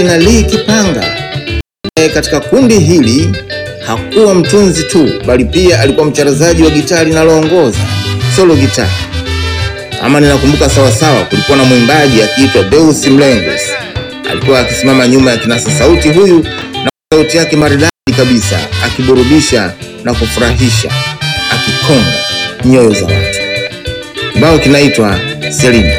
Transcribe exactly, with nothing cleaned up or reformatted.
na Lee Kipanga. E, katika kundi hili hakuwa mtunzi tu, bali pia alikuwa mcharazaji wa gitari linaloongoza, solo guitar. Ama ninakumbuka sawa sawa, kulikuwa na mwimbaji akiitwa Deus Mlengus. Alikuwa akisimama nyuma ya kinasa sauti huyu, na sauti yake maridadi kabisa, akiburudisha na kufurahisha, akikonga nyoyo za watu. Kibao kinaitwa Selina.